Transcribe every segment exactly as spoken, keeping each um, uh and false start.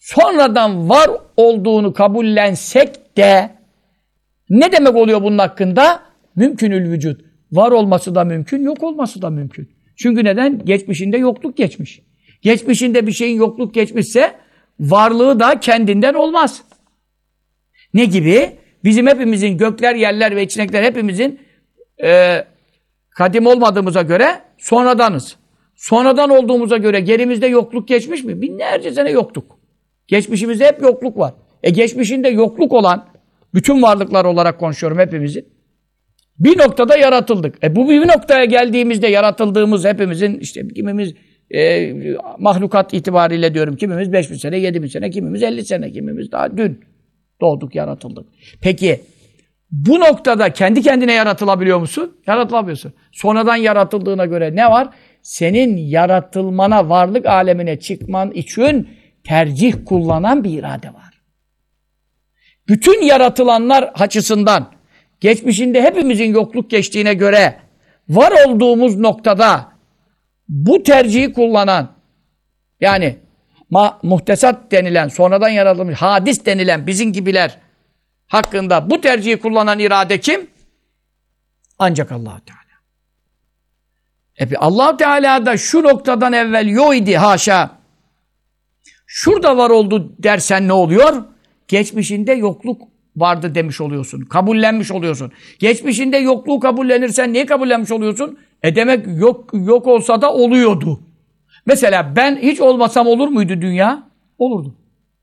sonradan var olduğunu kabullensek de ne demek oluyor bunun hakkında? Mümkünül vücut. Var olması da mümkün, yok olması da mümkün. Çünkü neden? Geçmişinde yokluk geçmiş. Geçmişinde bir şeyin yokluk geçmişse varlığı da kendinden olmaz. Ne gibi? Bizim hepimizin gökler, yerler ve içindekiler hepimizin e, kadim olmadığımıza göre sonradanız. Sonradan olduğumuza göre gerimizde yokluk geçmiş mi? Binlerce sene yokluk. Geçmişimizde hep yokluk var. E geçmişinde yokluk olan bütün varlıklar olarak konuşuyorum hepimizin. Bir noktada yaratıldık. E bu bir noktaya geldiğimizde yaratıldığımız hepimizin işte kimimiz e, mahlukat itibariyle diyorum kimimiz beş bin sene, yedi bin sene, kimimiz elli sene, kimimiz daha dün doğduk, yaratıldık. Peki bu noktada kendi kendine yaratılabiliyor musun? Yaratılabiliyorsun. Sonradan yaratıldığına göre ne var? Senin yaratılmana, varlık alemine çıkman için tercih kullanan bir irade var. Bütün yaratılanlar açısından geçmişinde hepimizin yokluk geçtiğine göre var olduğumuz noktada bu tercihi kullanan yani ma muhtesat denilen, sonradan yaratılmış, hadis denilen bizim gibiler hakkında bu tercihi kullanan irade kim? Ancak Allah-u Teala. E Allah-u Teala da şu noktadan evvel yok idi haşa. Şurada var oldu dersen ne oluyor? Geçmişinde yokluk vardı demiş oluyorsun. Kabullenmiş oluyorsun. Geçmişinde yokluğu kabullenirsen niye kabullenmiş oluyorsun? E demek yok, yok olsa da oluyordu. Mesela ben hiç olmasam olur muydu dünya? Olurdu.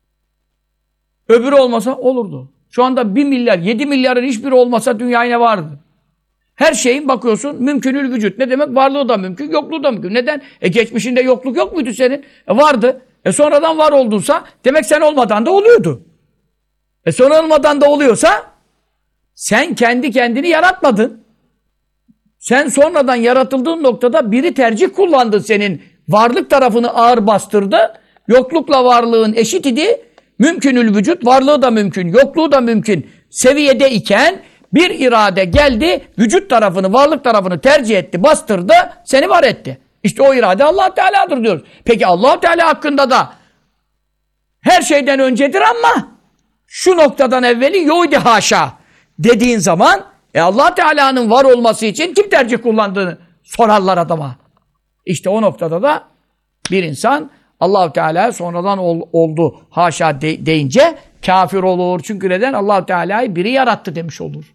Öbürü olmasa olurdu. Şu anda bir milyar, yedi milyarın hiçbiri olmasa dünya yine vardı. Her şeyin bakıyorsun mümkünül vücut. Ne demek? Varlığı da mümkün, yokluğu da mümkün. Neden? E geçmişinde yokluk yok muydu senin? E vardı. E sonradan var olduysa demek sen olmadan da oluyordu. E sonra olmadan da oluyorsa sen kendi kendini yaratmadın. Sen sonradan yaratıldığın noktada biri tercih kullandı senin. Varlık tarafını ağır bastırdı. Yoklukla varlığın eşit idi. Mümkünül vücut, varlığı da mümkün, yokluğu da mümkün seviyede iken bir irade geldi, vücut tarafını, varlık tarafını tercih etti, bastırdı, seni var etti. İşte o irade Allah Teala'dır diyoruz. Peki Allah Teala hakkında da her şeyden öncedir ama şu noktadan evveli yoydi haşa dediğin zaman e Allah Teala'nın var olması için kim tercih kullandığını sorarlar adama. İşte o noktada da bir insan Allah Teala sonradan ol, oldu haşa de, deyince kafir olur. Çünkü neden? Allah Teala'yı biri yarattı demiş olur.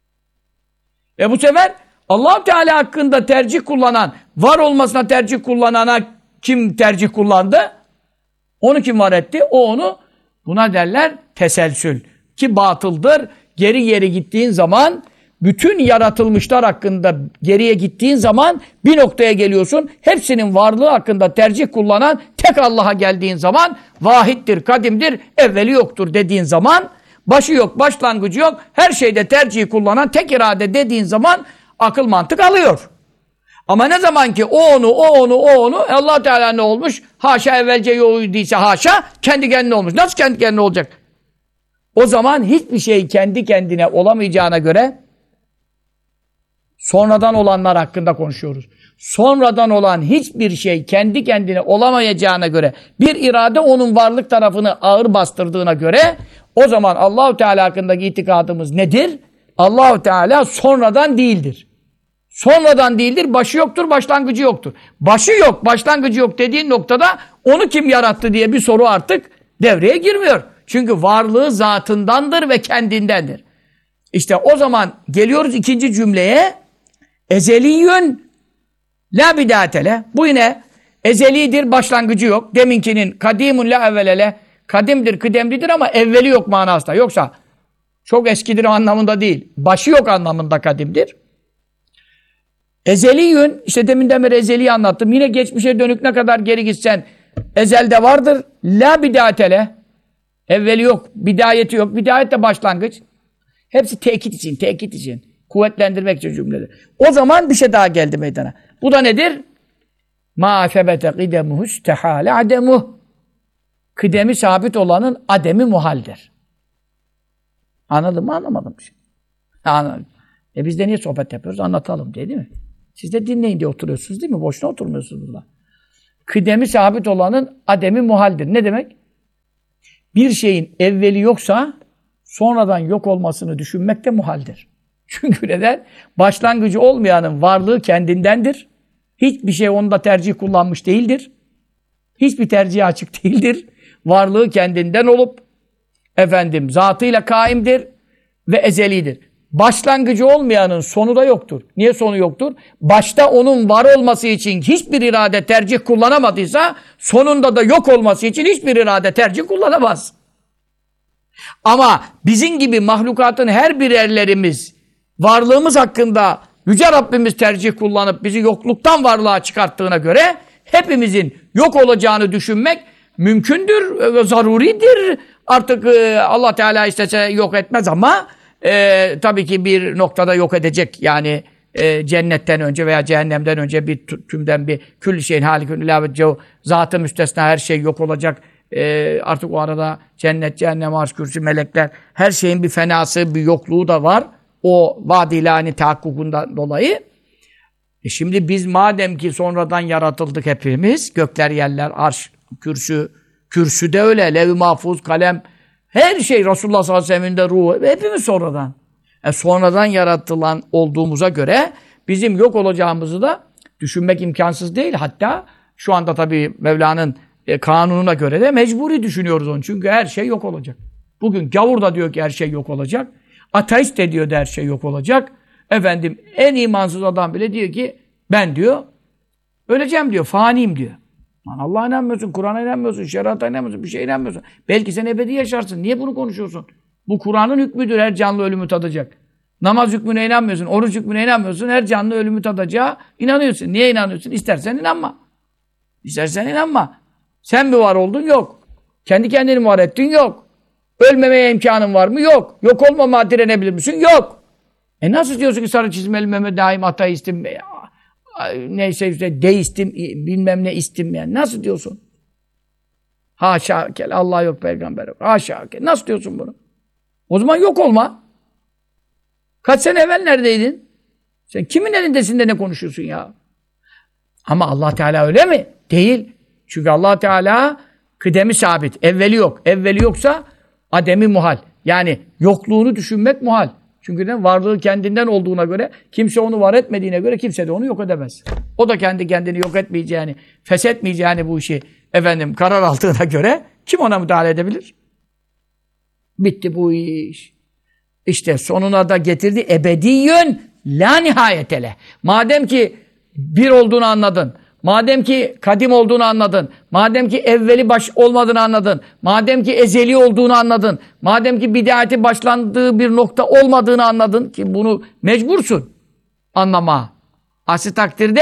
E bu sefer Allah Teala hakkında tercih kullanan, var olmasına tercih kullanana kim tercih kullandı? Onu kim var etti? O onu, buna derler teselsül. Ki batıldır. Geri geri gittiğin zaman, bütün yaratılmışlar hakkında geriye gittiğin zaman bir noktaya geliyorsun. Hepsinin varlığı hakkında tercih kullanan tek Allah'a geldiğin zaman vahittir, kadimdir, evveli yoktur dediğin zaman, başı yok, başlangıcı yok, her şeyde tercihi kullanan tek irade dediğin zaman akıl mantık alıyor. Ama ne zaman ki o onu, o onu, o onu, Allah Teala ne olmuş? Haşa evvelce yoğuyduysa haşa, kendi kendine olmuş. Nasıl kendi kendine olacak? O zaman hiçbir şey kendi kendine olamayacağına göre sonradan olanlar hakkında konuşuyoruz. Sonradan olan hiçbir şey kendi kendine olamayacağına göre bir irade onun varlık tarafını ağır bastırdığına göre o zaman Allah-u Teala hakkındaki itikadımız nedir? Allah-u Teala sonradan değildir. Sonradan değildir, başı yoktur, başlangıcı yoktur. Başı yok, başlangıcı yok dediğin noktada onu kim yarattı diye bir soru artık devreye girmiyor. Çünkü varlığı zatındandır ve kendindendir. İşte o zaman geliyoruz ikinci cümleye. Ezeliyyün la bidâtele. Bu yine ezelidir, başlangıcı yok. Deminkinin kadimun la evvelele. Kadimdir, kıdemlidir ama evveli yok manasında. Yoksa çok eskidir anlamında değil. Başı yok anlamında kadimdir. Ezeliyyün, işte deminden beri ezeliyi anlattım. Yine geçmişe dönük ne kadar geri gitsen ezelde vardır. La bidâtele. Evveli yok, bidayeti yok. Bidayet de başlangıç. Hepsi tekit için, tekit için. Kuvvetlendirmek için cümleleri. O zaman bir şey daha geldi meydana. Bu da nedir? مَا فَبَتَ قِدَمُهُ اسْتَحَالَ عَدَمُهُ. Kıdemi sabit olanın ademi muhaldir. Anladın mı? Anlamadım bir şey. Anladım. E biz de niye sohbet yapıyoruz? Anlatalım diye değil mi? Siz de dinleyin diye oturuyorsunuz değil mi? Boşuna oturmuyorsunuz burada. Kıdemi sabit olanın ademi muhaldir. Ne demek? bir şeyin evveli yoksa sonradan yok olmasını düşünmek de muhaldir. Çünkü neden? Başlangıcı olmayanın varlığı kendindendir. Hiçbir şey onda tercih kullanmış değildir. Hiçbir tercihe açık değildir. Varlığı kendinden olup efendim zatıyla kaimdir ve ezelidir. Başlangıcı olmayanın sonu da yoktur. Niye sonu yoktur? Başta onun var olması için hiçbir irade tercih kullanamadıysa sonunda da yok olması için hiçbir irade tercih kullanamaz. Ama bizim gibi mahlukatın her birerlerimiz varlığımız hakkında Yüce Rabbimiz tercih kullanıp bizi yokluktan varlığa çıkarttığına göre hepimizin yok olacağını düşünmek mümkündür, zaruridir. Artık e, Allah Teala istese yok etmez ama e, tabii ki bir noktada yok edecek. Yani e, cennetten önce veya cehennemden önce bir tümden bir külli şeyin halikün ilâvetcehu zatı müstesna her şey yok olacak. E, artık o arada cennet, cehennem, arş, kürsü, melekler her şeyin bir fenası, bir yokluğu da var. O vaad-i tahakkukundan dolayı. E şimdi biz madem ki sonradan yaratıldık hepimiz, gökler, yerler, arş, kürsü, kürsü de öyle, lev-i mahfuz, kalem, her şey Resulullah sallallahu aleyhi ve sellem'in de ruhu, hepimiz sonradan. E sonradan yaratılan olduğumuza göre bizim yok olacağımızı da düşünmek imkansız değil. Hatta şu anda tabii Mevla'nın e, kanununa göre de mecburi düşünüyoruz onu. Çünkü her şey yok olacak. Bugün gavur da diyor ki her şey yok olacak. Ateist de diyor her şey yok olacak. Efendim en imansız adam bile diyor ki ben diyor öleceğim diyor, faniyim diyor. Lan Allah'a inanmıyorsun, Kur'an'a inanmıyorsun, şeriata inanmıyorsun, bir şeye inanmıyorsun. Belki sen ebedi yaşarsın. Niye bunu konuşuyorsun? Bu Kur'an'ın hükmüdür, her canlı ölümü tadacak. Namaz hükmüne inanmıyorsun, oruç hükmüne inanmıyorsun, her canlı ölümü tadacağı inanıyorsun. Niye inanıyorsun? İstersen inanma. İstersen inanma. Sen mi var oldun? Yok. Kendi kendini mi var ettin? Yok. Ölmemeye imkanın var mı? Yok. Yok olmama direnebilir misin? Yok. E nasıl diyorsun ki sarı çizmeli Mehmet daim ateistim, neyse işte deistim, bilmem ne istim yani. Nasıl diyorsun? Haşa kel, Allah yok, peygamber yok. Haşa kel. Nasıl diyorsun bunu? O zaman yok olma. Kaç sene evvel neredeydin? Sen kimin elindesin de ne konuşuyorsun ya? Ama Allah Teala öyle mi? Değil. Çünkü Allah Teala kıdemi sabit. Evveli yok. Evveli yoksa ademi muhal. Yani yokluğunu düşünmek muhal. Çünkü ne? Varlığı kendinden olduğuna göre, kimse onu var etmediğine göre kimse de onu yok edemez. O da kendi kendini yok etmeyeceğini, feshetmeyeceğini bu işi efendim karar aldığına göre kim ona müdahale edebilir? Bitti bu iş. İşte sonuna da getirdi. Ebediyyün la nihayetele. Madem ki bir olduğunu anladın, madem ki kadim olduğunu anladın, madem ki evveli baş olmadığını anladın, madem ki ezeli olduğunu anladın, madem ki bid'ati başlandığı bir nokta olmadığını anladın ki bunu mecbursun anlama. Aksi takdirde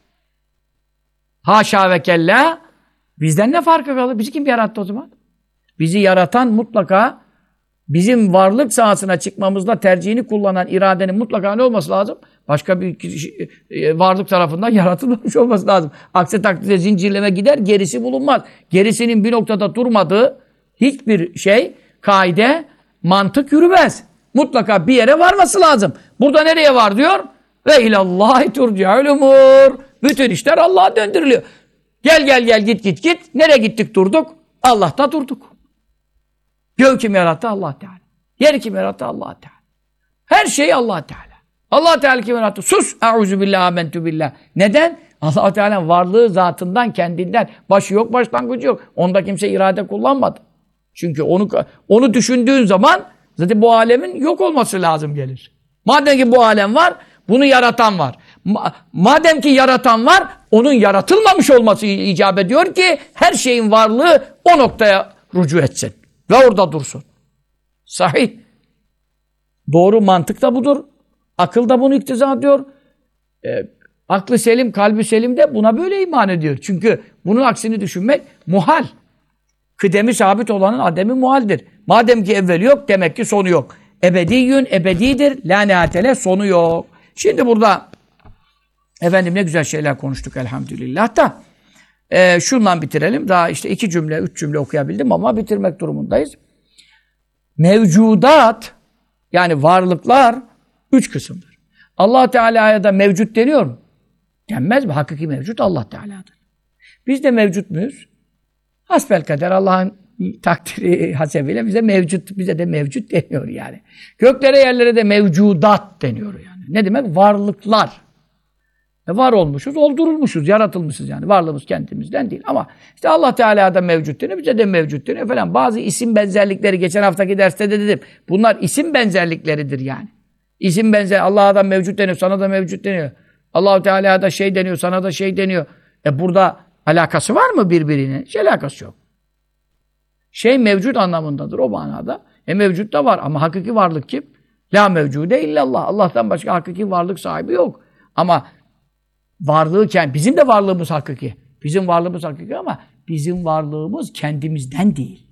haşa ve kella bizden ne farkı kalır? Bizi kim yarattı o zaman? Bizi yaratan mutlaka bizim varlık sahasına çıkmamızda tercihini kullanan iradenin mutlaka ne olması lazım? Başka bir kişi, varlık tarafından yaratılmamış olması lazım. Aksi takdirde zincirleme gider, gerisi bulunmaz. Gerisinin bir noktada durmadığı hiçbir şey, kaide, mantık yürümez. Mutlaka bir yere varması lazım. Burada nereye var diyor? Ve ilallahi turcaül umur. Bütün işler Allah'a döndürülüyor. Gel gel gel git git git. Nereye gittik durduk? Allah'ta durduk. Göğü kim yarattı? Allah Teala. Yeri kim yarattı? Allah Teala. Her şey Allah Teala. Allah Teala kim yarattı? Sus! Eûzü billahi amentü billah. Neden? Allah Teala'nın varlığı zatından, kendinden. Başı yok, başlangıcı yok. Onda kimse irade kullanmadı. Çünkü onu onu düşündüğün zaman zaten bu alemin yok olması lazım gelir. Madem ki bu alem var, bunu yaratan var. Ma madem ki yaratan var, onun yaratılmamış olması icap ediyor ki her şeyin varlığı o noktaya rücu etsin. Ve orada dursun. Sahih. Doğru mantık da budur. Akıl da bunu iktiza ediyor. E, aklı selim, kalbi selim de buna böyle iman ediyor. Çünkü bunun aksini düşünmek muhal. Kıdemi sabit olanın ademi muhaldir. Madem ki evveli yok, demek ki sonu yok. Ebediyyün, ebedidir. La nihatele, sonu yok. Şimdi burada efendim ne güzel şeyler konuştuk elhamdülillah da e, şundan bitirelim. Daha işte iki cümle, üç cümle okuyabildim ama bitirmek durumundayız. Mevcudat, yani varlıklar üç kısımdır. Allah Teala'ya da mevcut deniyor mu? Denmez mi? Hakiki mevcut Allah Teala'dır. Biz de mevcut muyuz? Hasbelkader Allah'ın takdiri hasebiyle bize mevcut, bize de mevcut deniyor yani. Göklere yerlere de mevcudat deniyor yani. Ne demek? Varlıklar. E var olmuşuz, oldurulmuşuz, yaratılmışız yani. Varlığımız kendimizden değil. Ama işte Allah Teala'da mevcut deniyor, bize de mevcut deniyor falan. Bazı isim benzerlikleri, geçen haftaki derste de dedim. Bunlar isim benzerlikleridir yani. İsim benzer, Allah'a da mevcut deniyor, sana da mevcut deniyor. Allah Teala'da şey deniyor, sana da şey deniyor. E burada alakası var mı birbirine? Hiç alakası yok. Şey mevcut anlamındadır o manada. E mevcut da var ama hakiki varlık kim? La mevcude illallah. Allah'tan başka hakiki varlık sahibi yok. Ama varlığıken, bizim de varlığımız hakiki. Bizim varlığımız hakiki ama bizim varlığımız kendimizden değil.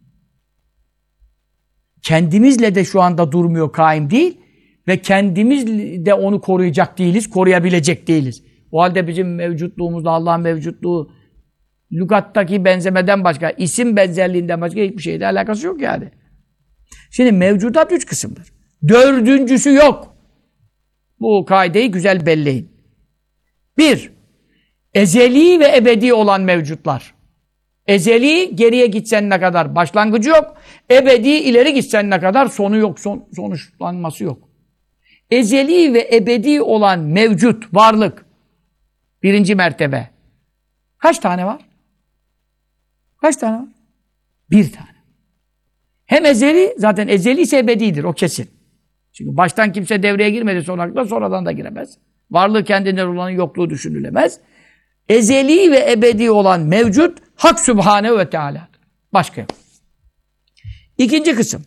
Kendimizle de şu anda durmuyor, kaim değil. Ve kendimiz de onu koruyacak değiliz, koruyabilecek değiliz. O halde bizim mevcutluğumuzda Allah'ın mevcutluğu lügattaki benzemeden başka, isim benzerliğinden başka hiçbir şeyle alakası yok yani. Şimdi mevcudat üç kısımdır. Dördüncüsü yok. Bu kaideyi güzel belleyin. Bir, ezeli ve ebedi olan mevcutlar. Ezeli, geriye gitsen ne kadar başlangıcı yok. Ebedi, ileri gitsen ne kadar sonu yok, son, sonuçlanması yok. Ezeli ve ebedi olan mevcut, varlık. Birinci mertebe. Kaç tane var? Kaç tane var? Bir tane. Hem ezeli, zaten ezeli ise ebedidir, o kesin. Çünkü baştan kimse devreye girmedi sonradan, sonradan da giremez. Varlığı kendinden olanın yokluğu düşünülemez. Ezeli ve ebedi olan mevcut, Hak Sübhanehu ve Teala. Başka yok. İkinci kısım.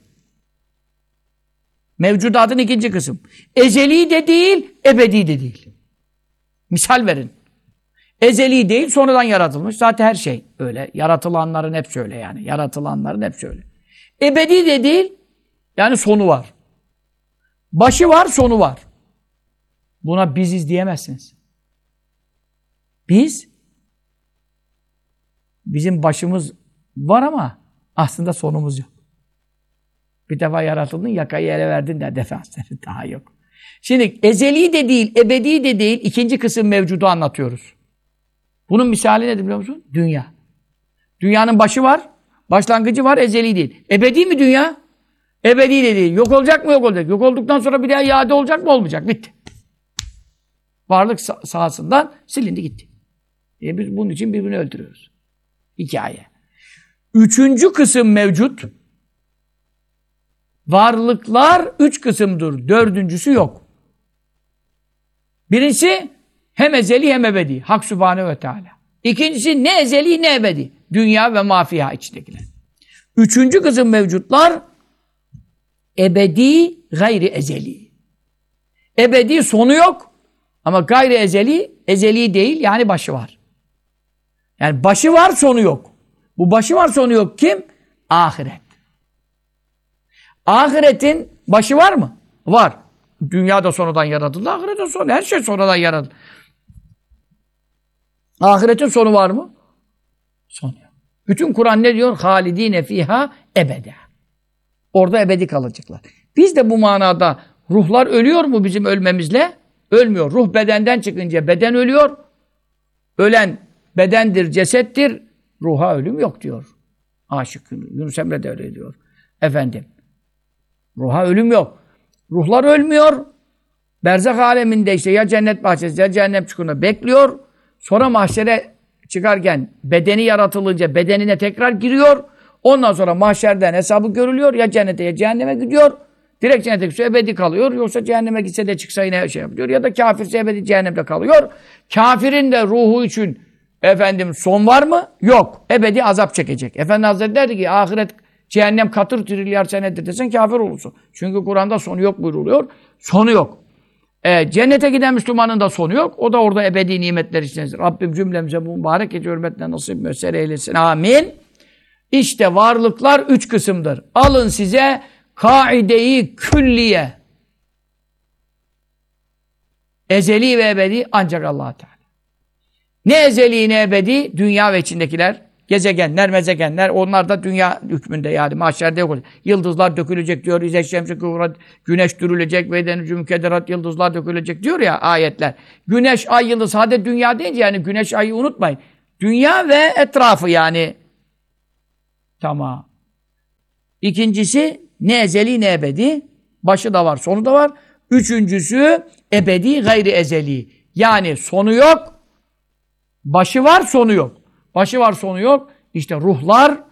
Mevcudatın ikinci kısım. Ezeli de değil, ebedi de değil. Misal verin. Ezeli değil, sonradan yaratılmış. Zaten her şey öyle. Yaratılanların hepsi öyle yani. Yaratılanların hepsi öyle. Ebedi de değil, yani sonu var. Başı var, sonu var. Buna biziz diyemezsiniz. Biz, bizim başımız var ama aslında sonumuz yok. Bir defa yaratıldın, yakayı ele verdin de defansları daha yok. Şimdi ezeli de değil, ebedi de değil, ikinci kısım mevcudu anlatıyoruz. Bunun misali nedir biliyor musun? Dünya. Dünyanın başı var, başlangıcı var, ezeli değil. Ebedi mi dünya? Ebedi de değil. Yok olacak mı? Yok olacak. Yok olduktan sonra bir daha iade olacak mı? Olmayacak. Bitti. Varlık sahasından silindi gitti. E biz bunun için birbirini öldürüyoruz. Hikaye. Üçüncü kısım mevcut. Varlıklar üç kısımdır. Dördüncüsü yok. Birincisi hem ezeli hem ebedi. Hak Sübhanehu ve Teala. İkincisi ne ezeli ne ebedi. Dünya ve mafiha içindekiler. Üçüncü kısım mevcutlar ebedi, gayri ezeli. Ebedi sonu yok. Ama gayri ezeli, ezeli değil yani başı var. Yani başı var, sonu yok. Bu başı var, sonu yok kim? Ahiret. Ahiretin başı var mı? Var. Dünya da sonradan yaratıldı, ahiret de sonra. Her şey sonradan yaratıldı. Ahiretin sonu var mı? Sonu yok. Bütün Kur'an ne diyor? Halidine fiha ebede. Orada ebedi kalacaklar. Biz de bu manada ruhlar ölüyor mu bizim ölmemizle? Ölmüyor. Ruh bedenden çıkınca beden ölüyor. Ölen bedendir, cesettir. Ruha ölüm yok diyor. Aşık Yunus Emre de öyle diyor. Efendim. Ruha ölüm yok. Ruhlar ölmüyor. Berzak aleminde işte ya cennet bahçesi ya cehennem çukurunda bekliyor. Sonra mahşere çıkarken bedeni yaratılınca bedenine tekrar giriyor. Ondan sonra mahşerden hesabı görülüyor. Ya cennete ya cehenneme gidiyor. Direkt cennete gitse ebedi kalıyor. Yoksa cehenneme gitse de çıksa yine şey yapıyor. Ya da kafirse ebedi cehennemde kalıyor. Kafirin de ruhu için efendim son var mı? Yok. Ebedi azap çekecek. Efendi Hazretleri derdi ki ahiret cehennem katır trilyar senedir desen kafir olursun. Çünkü Kur'an'da sonu yok buyruluyor. Sonu yok. E, cennete giden Müslümanın da sonu yok. O da orada ebedi nimetler içindedir. Rabbim cümlemize bu mübarek gece hürmetine nasip müessere eylesin. Amin. İşte varlıklar üç kısımdır. Alın size kaide-i külliye. Ezeli ve ebedi ancak Allah Teala. Ne ezeli ne ebedi? Dünya ve içindekiler. Gezegenler, mezegenler. Onlar da dünya hükmünde yani. Mahşerde yok olacak. Yıldızlar dökülecek diyor. İze şemsi kuvret. Güneş dürülecek ve denücü kederat yıldızlar dökülecek diyor ya ayetler. Güneş, ay, yıldız. Hadi dünya deyince yani güneş, ayı unutmayın. Dünya ve etrafı yani. Tamam. İkincisi ne ezeli ne ebedi. Başı da var, sonu da var. Üçüncüsü ebedi gayri ezeli. Yani sonu yok. Başı var, sonu yok. Başı var, sonu yok. İşte ruhların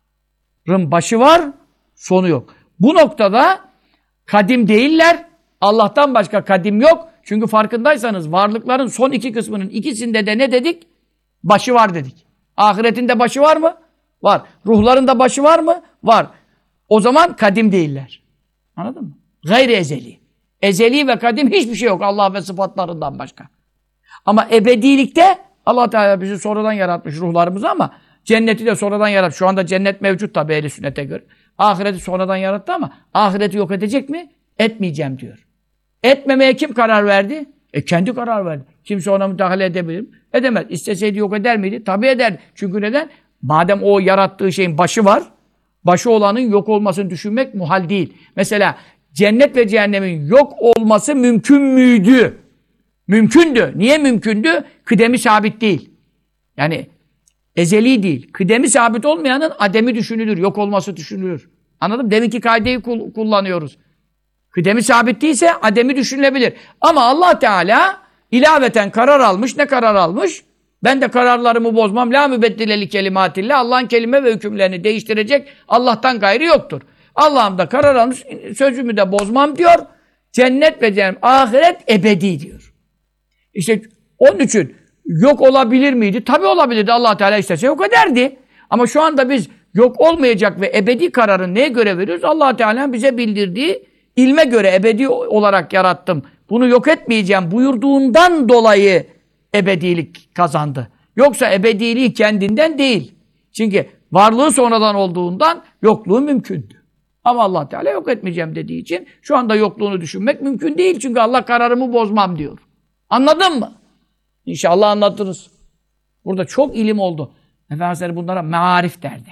başı var, sonu yok. Bu noktada kadim değiller. Allah'tan başka kadim yok. Çünkü farkındaysanız varlıkların son iki kısmının ikisinde de ne dedik? Başı var dedik. Ahiretin de başı var mı? Var. Ruhların da başı var mı? Var. O zaman kadim değiller. Anladın mı? Gayri ezeli. Ezeli ve kadim hiçbir şey yok Allah ve sıfatlarından başka. Ama ebedilikte Allah Teala bizi sonradan yaratmış ruhlarımızı ama cenneti de sonradan yaratmış. Şu anda cennet mevcut tabi ehl-i sünnete göre. Ahireti sonradan yarattı ama ahireti yok edecek mi? Etmeyeceğim diyor. Etmemeye kim karar verdi? E kendi karar verdi. Kimse ona müdahale edebilir mi? Edemez. İsteseydi yok eder miydi? Tabii ederdi. Çünkü neden? Madem o yarattığı şeyin başı var, başı olanın yok olmasını düşünmek muhal değil. Mesela cennet ve cehennemin yok olması mümkün müydü? Mümkündü. Niye mümkündü? Kıdemi sabit değil. Yani ezeli değil. Kıdemi sabit olmayanın ademi düşünülür. Yok olması düşünülür. Anladın mı? Deminki kaideyi kul kullanıyoruz. Kıdemi sabit değilse ademi düşünülebilir. Ama Allah Teala ilaveten karar almış. Ne karar almış? Ben de kararlarımı bozmam. La mübeddileli kelimatillah. Allah'ın kelime ve hükümlerini değiştirecek Allah'tan gayrı yoktur. Allah'ım da karar almış. Sözümü de bozmam diyor. Cennet ve cehennem, ahiret ebedi diyor. İşte onun için yok olabilir miydi? Tabii olabilirdi. Allah Teala istese yok ederdi. Ama şu anda biz yok olmayacak ve ebedi kararı neye göre veriyoruz? Allah Teala bize bildirdiği ilme göre ebedi olarak yarattım. Bunu yok etmeyeceğim buyurduğundan dolayı ebedilik kazandı. Yoksa ebediliği kendinden değil. Çünkü varlığı sonradan olduğundan yokluğu mümkündü. Ama Allah Teala yok etmeyeceğim dediği için şu anda yokluğunu düşünmek mümkün değil. Çünkü Allah kararımı bozmam diyor. Anladın mı? İnşallah anlatırız. Burada çok ilim oldu. Efendimiz bunlara mearif derdi.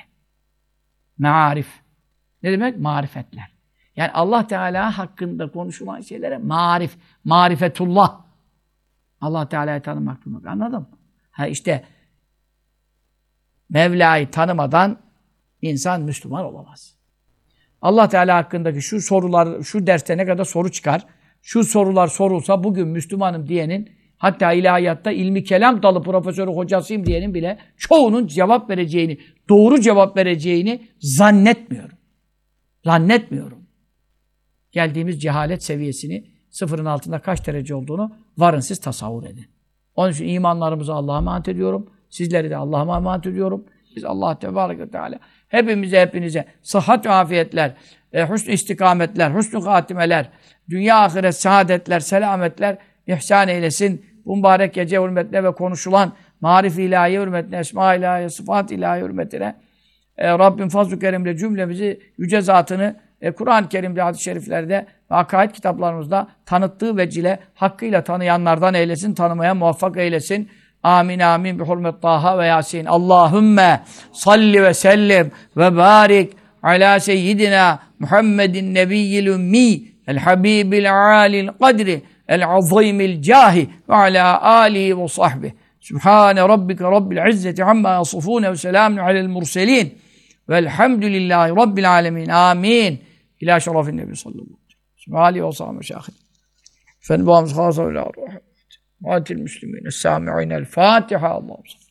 Mearif. Ne demek? Marifetler. Yani Allah Teala hakkında konuşulan şeylere marif, marifetullah. Allah Teala'yı tanımak demek. Anladın mı? Ha işte Mevla'yı tanımadan insan Müslüman olamaz. Allah Teala hakkındaki şu sorular, şu derste ne kadar soru çıkar, şu sorular sorulsa bugün Müslümanım diyenin, hatta ilahiyatta ilmi kelam dalı profesörü hocasıyım diyenin bile çoğunun cevap vereceğini, doğru cevap vereceğini zannetmiyorum. Zannetmiyorum. Geldiğimiz cehalet seviyesini sıfırın altında kaç derece olduğunu varın siz tasavvur edin. Onun için imanlarımızı Allah'a emanet ediyorum. Sizleri de Allah'a emanet ediyorum. Biz Allah Tebareke ve Teala hepimize hepinize sıhhat ve afiyetler, e, husn-ü istikametler, husn-ü hatimeler, dünya ahiret saadetler, selametler ihsan eylesin. Bu mübarek gece hürmetine ve konuşulan marif-i ilahi hürmetine, esma ilahi, sıfat ilahi hürmetine e, Rabbim fazl-ı kerimle cümlemizi yüce zatını e, Kur'an-ı Kerim'de, hadis-i şeriflerde ve akaid kitaplarımızda tanıttığı vecile hakkıyla tanıyanlardan eylesin, tanımaya muvaffak eylesin. Amin amin bi hurmet Taha ve Yasin. Allahümme salli ve sellim ve barik ala seyyidina Muhammedin nebiyyil ümmi el habibil alil kadri el azimil cahi ve ala alihi ve sahbihi. Sübhane rabbike rabbil izzeti amma yasifune ve selamun alel murselin velhamdülillahi rabbil alemin. Amin. İlâ şerefin nebi sallallahu aleyhi ve sellem. Sübhâli ve sâme şâhid. Efendim babamız hâzâ ve lâ rahmet. Vâtil müslümîne sâmi'ine el Fâtiha. Allah'ım.